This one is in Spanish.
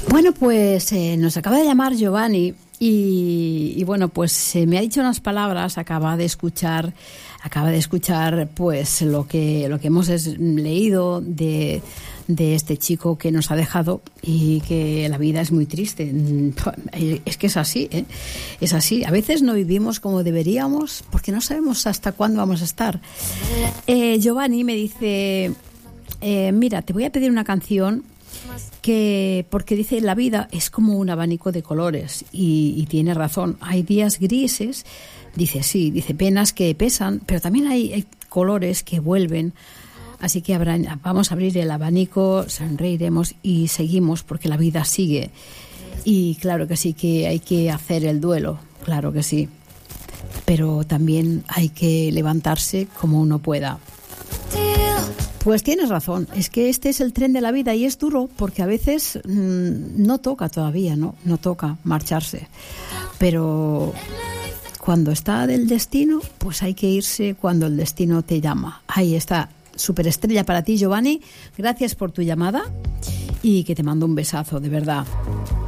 Bueno, pues nos acaba de llamar Giovanni y bueno, pues me ha dicho unas palabras, acaba de escuchar pues lo que hemos leído de este chico que nos ha dejado y que la vida es muy triste. Es que es así, ¿eh? Es así. A veces no vivimos como deberíamos porque no sabemos hasta cuándo vamos a estar. Giovanni me dice, mira, te voy a pedir una canción porque dice, la vida es como un abanico de colores y tiene razón. Hay días grises, dice, sí, dice, penas que pesan, pero también hay colores que vuelven. Así que vamos a abrir el abanico, sonreiremos y seguimos porque la vida sigue. Y claro que sí, que hay que hacer el duelo, claro que sí, pero también hay que levantarse como uno pueda. Pues tienes razón, es que este es el tren de la vida y es duro porque a veces no toca todavía, no toca marcharse, pero cuando está del destino, pues hay que irse cuando el destino te llama. Ahí está, superestrella para ti, Giovanni, gracias por tu llamada y que te mando un besazo, de verdad.